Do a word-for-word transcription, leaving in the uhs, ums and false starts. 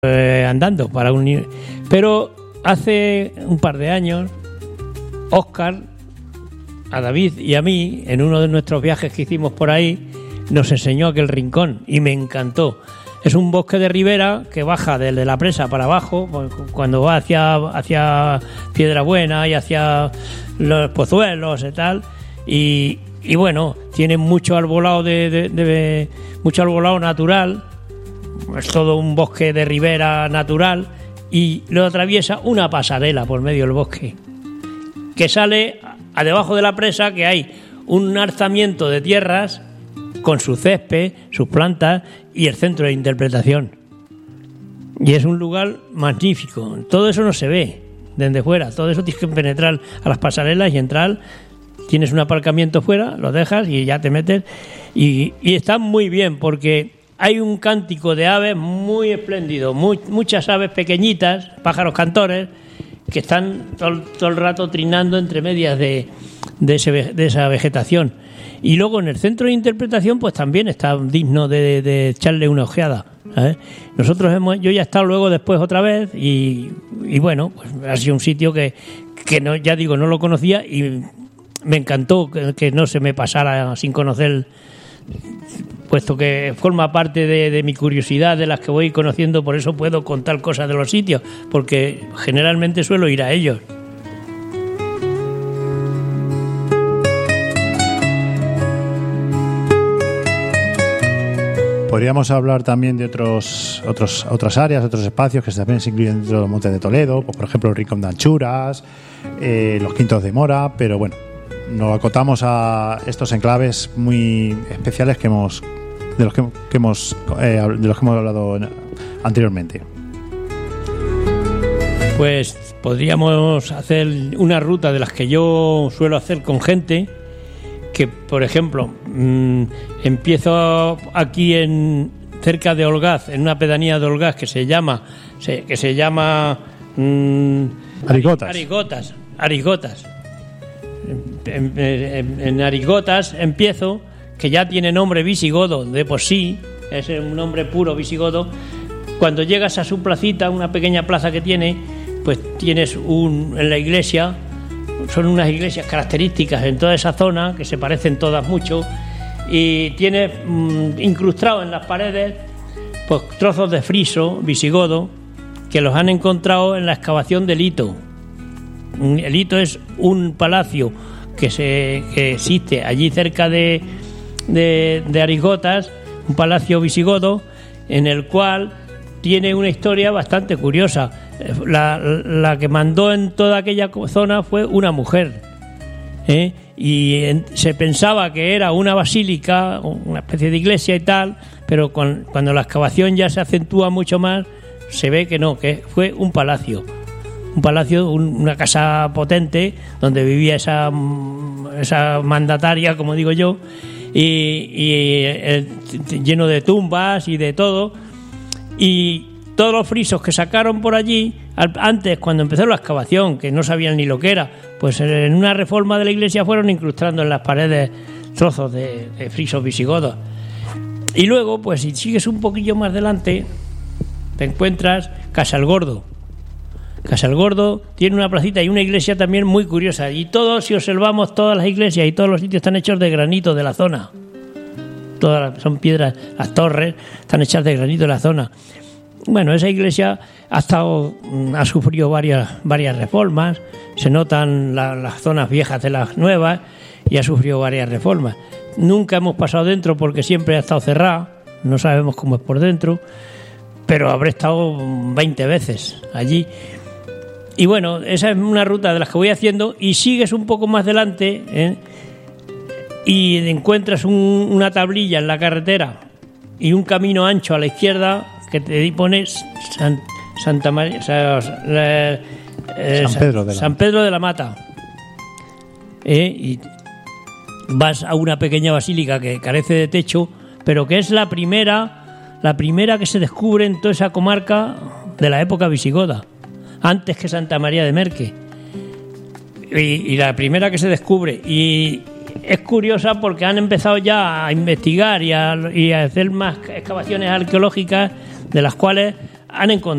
eh, andando para un... Pero hace un par de años, Óscar, a David y a mí, en uno de nuestros viajes que hicimos por ahí, nos enseñó aquel rincón y me encantó. Es un bosque de ribera que baja desde la presa para abajo, cuando va hacia, hacia Piedrabuena y hacia los Pozuelos y tal, y, y bueno, tiene mucho arbolado de, de, de mucho arbolado natural, es todo un bosque de ribera natural, y lo atraviesa una pasarela por medio del bosque que sale a debajo de la presa, que hay un alzamiento de tierras con su césped, sus plantas y el centro de interpretación. Y es un lugar magnífico. Todo eso no se ve desde fuera, todo eso tienes que penetrar a las pasarelas y entrar. Tienes un aparcamiento fuera, lo dejas y ya te metes. Y, y está muy bien porque hay un cántico de aves muy espléndido, muy, muchas aves pequeñitas, pájaros cantores, que están todo, todo el rato trinando entre medias de, de, ese, de esa vegetación. Y luego en el centro de interpretación pues también está digno de, de echarle una ojeada, ¿sabes? Nosotros hemos, yo ya he estado luego después otra vez y, y bueno, pues ha sido un sitio que, que no, ya digo, no lo conocía y me encantó que, que no se me pasara sin conocer, puesto que forma parte de, de mi curiosidad, de las que voy conociendo, por eso puedo contar cosas de los sitios, porque generalmente suelo ir a ellos. Podríamos hablar también de otros, otros, otras áreas, otros espacios que también se incluyen dentro del Monte de Toledo, pues por ejemplo el Rincón de Anchuras, eh, los Quintos de Mora, pero bueno, nos acotamos a estos enclaves muy especiales que hemos, de los que, que hemos, eh, de los que hemos hablado anteriormente. Pues podríamos hacer una ruta de las que yo suelo hacer con gente. Que, por ejemplo, mmm, empiezo aquí en cerca de Olgaz, en una pedanía de Olgaz que se llama se, que se llama mmm, Arigotas. Arigotas, Arigotas. En, en, en Arigotas empiezo, que ya tiene nombre visigodo de por sí, es un nombre puro visigodo. Cuando llegas a su placita, una pequeña plaza que tiene, pues tienes un en la iglesia. Son unas iglesias características en toda esa zona, que se parecen todas mucho, y tiene mmm, incrustado en las paredes pues trozos de friso visigodo que los han encontrado en la excavación del Hito. El Hito es un palacio que, se, que existe allí cerca de, de, de Arigotas, un palacio visigodo en el cual tiene una historia bastante curiosa. La, la que mandó en toda aquella zona fue una mujer, ¿eh? y en, se pensaba que era una basílica, una especie de iglesia y tal, pero con, cuando la excavación ya se acentúa mucho más, se ve que no, que fue un palacio, un palacio, un, una casa potente donde vivía esa, esa mandataria, como digo yo, y, y eh, lleno de tumbas y de todo. Y todos los frisos que sacaron por allí, antes, cuando empezó la excavación, que no sabían ni lo que era, pues en una reforma de la iglesia fueron incrustando en las paredes trozos de, de frisos visigodos. Y luego, pues si sigues un poquillo más adelante, te encuentras Casalgordo. Casalgordo tiene una placita y una iglesia también muy curiosa. Y todos, si observamos, todas las iglesias y todos los sitios están hechos de granito de la zona. Todas son piedras, las torres están hechas de granito de la zona. Bueno, esa iglesia ha estado, ha sufrido varias, varias reformas, se notan la, las zonas viejas de las nuevas y ha sufrido varias reformas. Nunca hemos pasado dentro porque siempre ha estado cerrada, no sabemos cómo es por dentro, pero habré estado veinte veces allí. Y bueno, esa es una ruta de las que voy haciendo y sigues un poco más adelante, ¿eh? y encuentras un, una tablilla en la carretera y un camino ancho a la izquierda que te pones San, Santa María, o sea, la, eh, San, Pedro de la, San Pedro de la Mata, eh, y vas a una pequeña basílica que carece de techo, pero que es la primera, la primera que se descubre en toda esa comarca de la época visigoda, antes que Santa María de Merque, y, y la primera que se descubre. Y es curiosa porque han empezado ya a investigar y a, y a hacer más excavaciones arqueológicas, de las cuales han encontrado